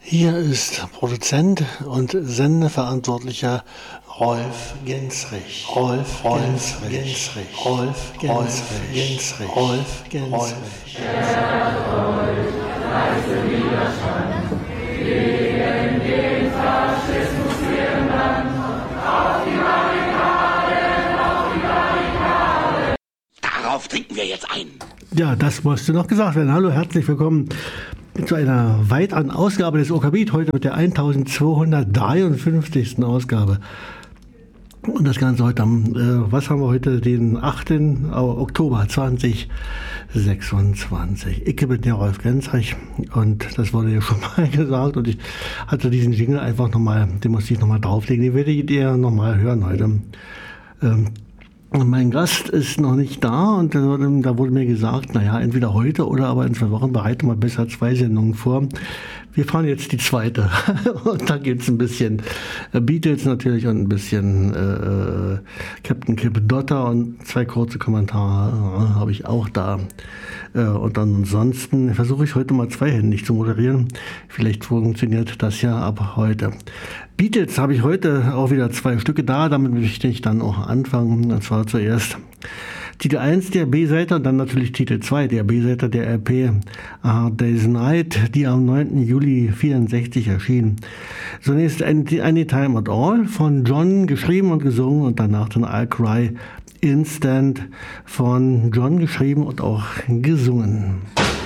Hier ist Produzent und Sendeverantwortlicher Rolf Gensrich. Rolf Gensrich. Rolf Gensrich. Rolf Gensrich. Leiste Widerstand gegen den Faschismus hier im Land. Auf die Barrikaden, auf die Barrikaden. Darauf trinken wir jetzt ein. Ja, das musste noch gesagt werden. Hallo, herzlich willkommen zu einer weiteren Ausgabe des OKB, heute mit der 1253. Ausgabe. Und das Ganze heute was haben wir heute, den 8. Oktober 2026. Ich bin der Rolf Gensrich und das wurde ja schon mal gesagt und ich hatte diesen Jingle einfach nochmal, den musste ich nochmal drauflegen, den werdet ihr nochmal hören heute. Mein Gast ist noch nicht da und da wurde mir gesagt, naja, entweder heute oder aber in 2 Wochen bereite mal besser 2 Sendungen vor. Wir fahren jetzt die zweite und da gibt es ein bisschen Beatles natürlich und ein bisschen Captain Kip Dotter und 2 kurze Kommentare habe ich auch da. Und ansonsten versuche ich heute mal zweihändig zu moderieren. Vielleicht funktioniert das ja ab heute. Beatles habe ich heute auch wieder 2 Stücke da, damit möchte ich dann auch anfangen. Und zwar zuerst Titel 1 der B-Seite und dann natürlich Titel 2 der B-Seite der LP Hard Day's Night, die am 9. Juli 64 erschien. Zunächst Anytime at All von John, geschrieben und gesungen, und danach dann I'll Cry Instant von John, geschrieben und auch gesungen.